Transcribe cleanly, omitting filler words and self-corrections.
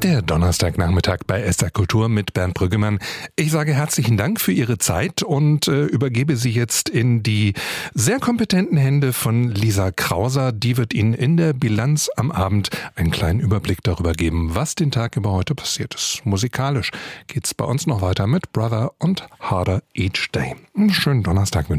Der Donnerstagnachmittag bei SR Kultur mit Bernd Brüggemann. Ich sage herzlichen Dank für Ihre Zeit und übergebe Sie jetzt in die sehr kompetenten Hände von Lisa Krauser. Die wird Ihnen in der Bilanz am Abend einen kleinen Überblick darüber geben, was den Tag über heute passiert ist. Musikalisch geht's bei uns noch weiter mit Brother und Harder Each Day. Einen schönen Donnerstag.